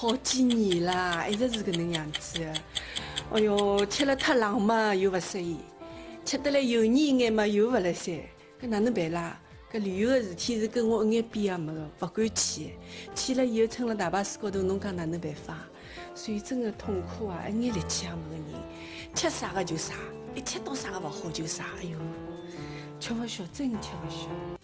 好几年啦，一直是搿能样子的。哎哟，吃了太冷嘛又勿适宜，吃得来油腻一眼嘛又勿来三，搿哪能办啦？搿旅游个事体是跟我一眼边也没个，勿敢去。去了以后撑了大巴士高头，侬讲哪能办法？所以真个痛苦啊，一眼力气也没个人，吃啥个就啥，一吃到啥个勿好就啥，哎哟，吃勿消，真吃勿消。